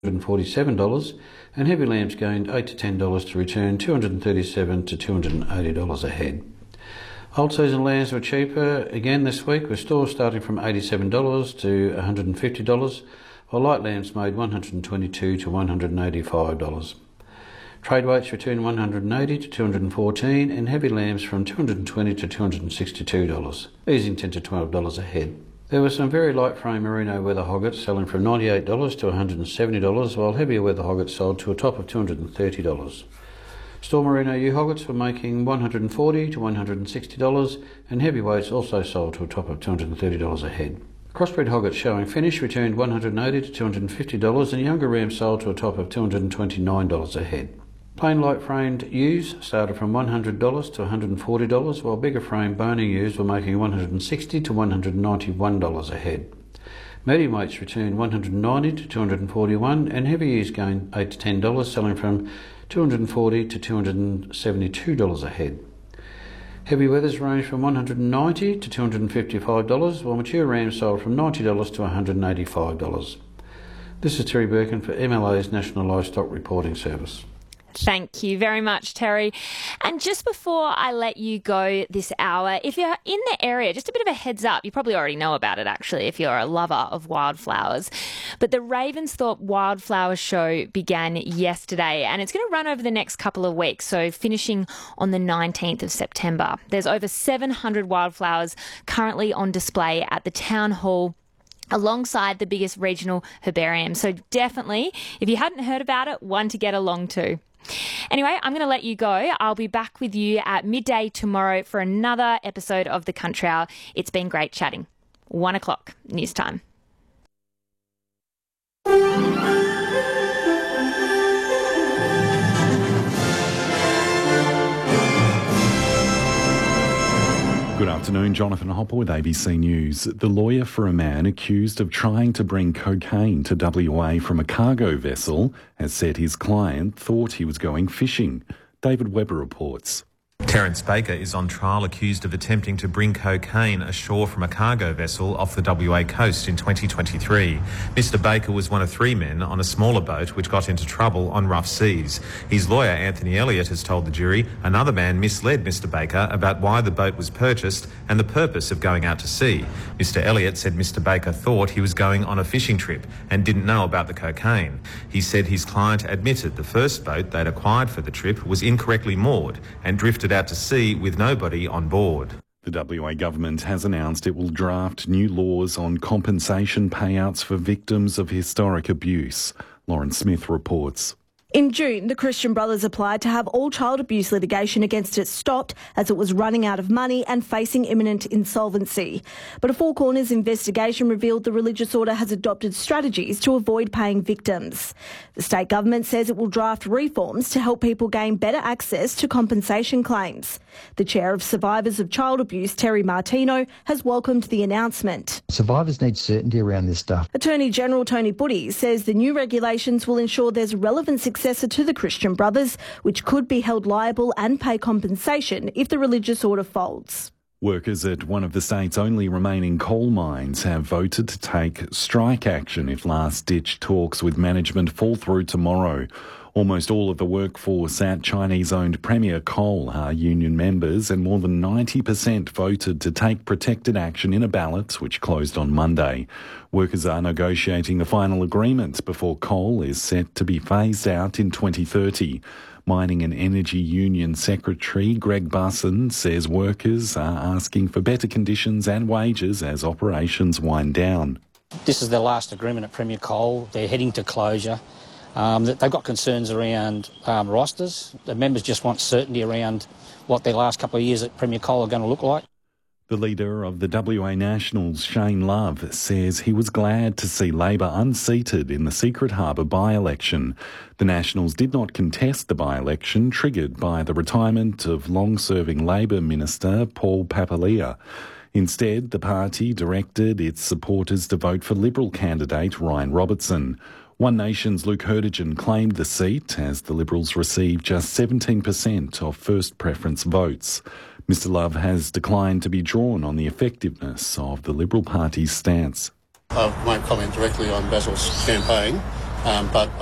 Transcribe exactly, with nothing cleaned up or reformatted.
one hundred forty-seven dollars, and heavy lambs gained eight to ten dollars to return two hundred thirty-seven dollars to two hundred eighty dollars a head. Old season lambs were cheaper again this week, with stores starting from eighty-seven dollars to one hundred fifty dollars, while light lambs made one hundred twenty-two dollars to one hundred eighty-five dollars. Trade weights returned one hundred eighty dollars to two hundred fourteen dollars, and heavy lambs from two hundred twenty dollars to two hundred sixty-two dollars, easing ten to twelve dollars a head. There were some very light frame merino weather hoggets selling from ninety-eight dollars to one hundred seventy dollars, while heavier weather hoggets sold to a top of two hundred thirty dollars. Store merino ewe hoggets were making one hundred forty dollars to one hundred sixty dollars, and heavyweights also sold to a top of two hundred thirty dollars a head. Crossbred hoggets showing finish returned one hundred eighty dollars to two hundred fifty dollars, and younger rams sold to a top of two hundred twenty-nine dollars a head. Plain light framed ewes started from one hundred dollars to one hundred forty dollars, while bigger frame bony ewes were making one hundred sixty dollars to one hundred ninety-one dollars a head. Medium weights returned one hundred ninety dollars to two hundred forty-one dollars, and heavy ewes gained eight to ten dollars, selling from two hundred forty dollars to two hundred seventy-two dollars a head. Heavy weathers ranged from one hundred ninety dollars to two hundred fifty-five dollars, while mature rams sold from ninety dollars to one hundred eighty-five dollars. This is Terry Birkin for M L A's National Livestock Reporting Service. Thank you very much, Terry. And just before I let you go this hour, if you're in the area, just a bit of a heads up, you probably already know about it actually if you're a lover of wildflowers, but the Ravensthorpe Wildflower Show began yesterday and it's going to run over the next couple of weeks, so finishing on the nineteenth of September. There's over seven hundred wildflowers currently on display at the Town Hall alongside the biggest regional herbarium. So definitely, if you hadn't heard about it, one to get along to. Anyway, I'm going to let you go. I'll be back with you at midday tomorrow for another episode of The Country Hour. It's been great chatting. One o'clock news time. Good afternoon, Jonathan Hopper with A B C News. The lawyer for a man accused of trying to bring cocaine to W A from a cargo vessel has said his client thought he was going fishing. David Webber reports. Terence Baker is on trial accused of attempting to bring cocaine ashore from a cargo vessel off the W A coast in twenty twenty-three. Mister Baker was one of three men on a smaller boat which got into trouble on rough seas. His lawyer, Anthony Elliott, has told the jury another man misled Mister Baker about why the boat was purchased and the purpose of going out to sea. Mister Elliott said Mister Baker thought he was going on a fishing trip and didn't know about the cocaine. He said his client admitted the first boat they'd acquired for the trip was incorrectly moored and drifted out to sea with nobody on board. The W A government has announced it will draft new laws on compensation payouts for victims of historic abuse. Lauren Smith reports. In June, the Christian Brothers applied to have all child abuse litigation against it stopped as it was running out of money and facing imminent insolvency. But a Four Corners investigation revealed the religious order has adopted strategies to avoid paying victims. The state government says it will draft reforms to help people gain better access to compensation claims. The chair of Survivors of Child Abuse, Terry Martino, has welcomed the announcement. Survivors need certainty around this stuff. Attorney General Tony Buddy says the new regulations will ensure there's relevant successor to the Christian Brothers, which could be held liable and pay compensation if the religious order folds. Workers at one of the state's only remaining coal mines have voted to take strike action if last-ditch talks with management fall through tomorrow. Almost all of the workforce at Chinese-owned Premier Coal are union members, and more than ninety percent voted to take protected action in a ballot which closed on Monday. Workers are negotiating the final agreement before coal is set to be phased out in twenty thirty. Mining and Energy Union Secretary Greg Busson says workers are asking for better conditions and wages as operations wind down. This is their last agreement at Premier Coal. They're heading to closure. Um, they've got concerns around um, rosters. The members just want certainty around what their last couple of years at Premier Coal are going to look like. The leader of the W A Nationals, Shane Love, says he was glad to see Labor unseated in the Secret Harbour by-election. The Nationals did not contest the by-election, triggered by the retirement of long-serving Labor Minister Paul Papalia. Instead, the party directed its supporters to vote for Liberal candidate Ryan Robertson. One Nation's Luke Herdigan claimed the seat as the Liberals received just seventeen percent of first preference votes. Mister Love has declined to be drawn on the effectiveness of the Liberal Party's stance. I won't comment directly on Basil's campaign, Um, but